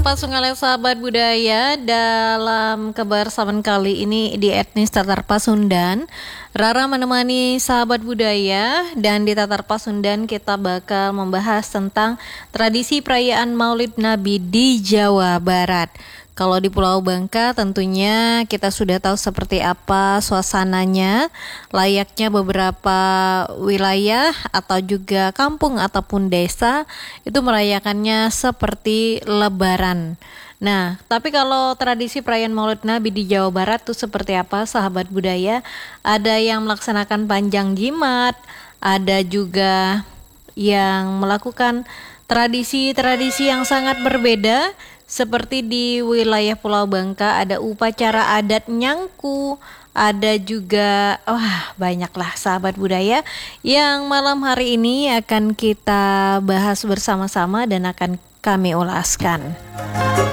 Sapa Sungai sahabat budaya, dalam kebersamaan kali ini di etnis Tatar Pasundan, Rara menemani sahabat budaya, dan di Tatar Pasundan kita bakal membahas tentang tradisi perayaan Maulid Nabi di Jawa Barat. Kalau di Pulau Bangka tentunya kita sudah tahu seperti apa suasananya, layaknya beberapa wilayah atau juga kampung ataupun desa itu merayakannya seperti Lebaran. Nah, tapi kalau tradisi perayaan Maulid Nabi di Jawa Barat itu seperti apa sahabat budaya? Ada yang melaksanakan panjang jimat, ada juga yang melakukan tradisi-tradisi yang sangat berbeda. Seperti di wilayah Pulau Bangka ada upacara adat Nyangku, ada juga banyaklah sahabat budaya yang malam hari ini akan kita bahas bersama-sama dan akan kami ulaskan.